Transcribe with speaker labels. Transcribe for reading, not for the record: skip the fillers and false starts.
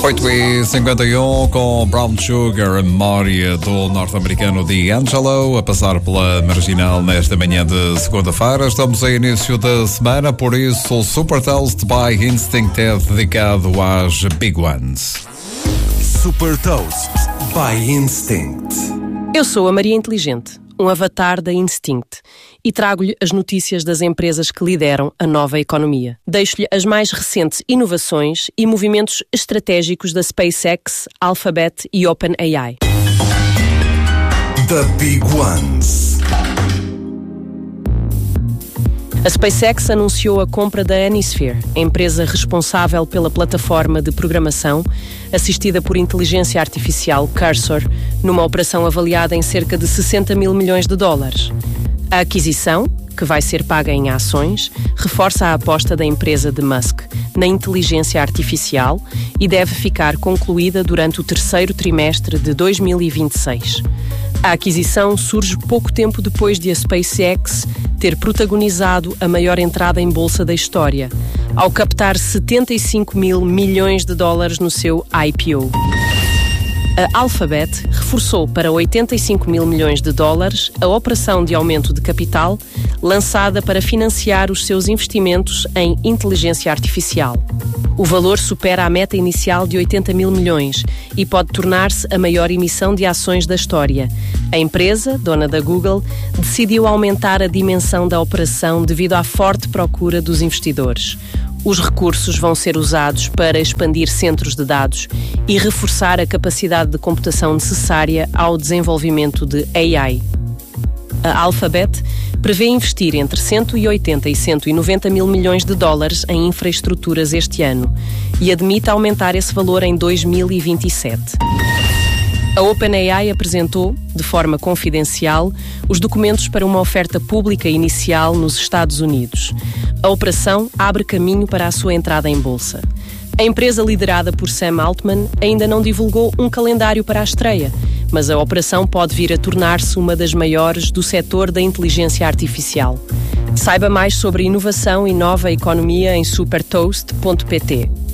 Speaker 1: 8h51 com Brown Sugar, a memória do norte-americano D'Angelo, a passar pela Marginal nesta manhã de segunda-feira. Estamos a início da semana, por isso o Super Toast by Instinct é dedicado às Big Ones.
Speaker 2: Super Toast by Instinct.
Speaker 3: Eu sou a Maria Inteligente, um avatar da Instinct, e trago-lhe as notícias das empresas que lideram a nova economia. Deixo-lhe as mais recentes inovações e movimentos estratégicos da SpaceX, Alphabet e OpenAI.
Speaker 2: The Big Ones.
Speaker 3: A SpaceX anunciou a compra da Anysphere, a empresa responsável pela plataforma de programação assistida por inteligência artificial Cursor, numa operação avaliada em cerca de 60 mil milhões de dólares. A aquisição, que vai ser paga em ações, reforça a aposta da empresa de Musk na inteligência artificial e deve ficar concluída durante o terceiro trimestre de 2026. A aquisição surge pouco tempo depois de a SpaceX ter protagonizado a maior entrada em bolsa da história, ao captar 75 mil milhões de dólares no seu IPO. A Alphabet reforçou para 85 mil milhões de dólares a operação de aumento de capital lançada para financiar os seus investimentos em inteligência artificial. O valor supera a meta inicial de 80 mil milhões e pode tornar-se a maior emissão de ações da história. A empresa, dona da Google, decidiu aumentar a dimensão da operação devido à forte procura dos investidores. Os recursos vão ser usados para expandir centros de dados e reforçar a capacidade de computação necessária ao desenvolvimento de AI. A Alphabet prevê investir entre 180 e 190 mil milhões de dólares em infraestruturas este ano e admite aumentar esse valor em 2027. A OpenAI apresentou, de forma confidencial, os documentos para uma oferta pública inicial nos Estados Unidos. A operação abre caminho para a sua entrada em bolsa. A empresa liderada por Sam Altman ainda não divulgou um calendário para a estreia, mas a operação pode vir a tornar-se uma das maiores do setor da inteligência artificial. Saiba mais sobre inovação e nova economia em supertoast.pt.